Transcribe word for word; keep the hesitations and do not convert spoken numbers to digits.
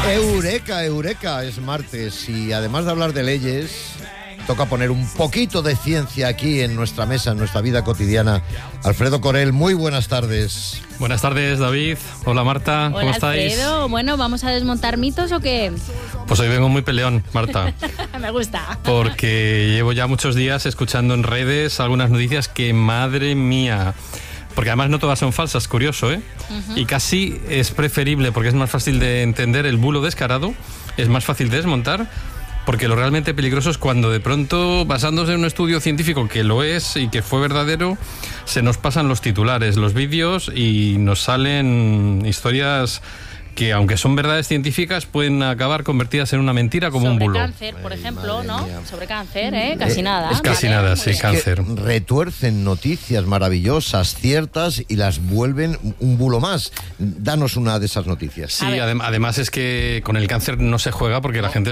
Eureka, eureka, es martes y además de hablar de leyes, toca poner un poquito de ciencia aquí en nuestra mesa, en nuestra vida cotidiana. Alfredo Corel, muy buenas tardes. Buenas tardes, David. Hola, Marta. Hola, ¿Cómo estáis? Alfredo. Bueno, ¿vamos a desmontar mitos o qué? Pues hoy vengo muy peleón, Marta. Me gusta. Porque llevo ya muchos días escuchando en redes algunas noticias que, madre mía... Porque además no todas son falsas, curioso, ¿eh? Uh-huh. Y casi es preferible, porque es más fácil de entender el bulo descarado, es más fácil de desmontar, porque lo realmente peligroso es cuando de pronto, basándose en un estudio científico que lo es y que fue verdadero, se nos pasan los titulares, los vídeos y nos salen historias que, aunque son verdades científicas, pueden acabar convertidas en una mentira como Sobre un bulo. Sobre cáncer, por ejemplo, Ay, ¿no? Mía. Sobre cáncer, ¿eh? Casi eh, nada. Es casi vale, nada, sí, es cáncer. Que retuercen noticias maravillosas, ciertas, y las vuelven un bulo más. Danos una de esas noticias. Sí, adem- además es que con el cáncer no se juega porque la gente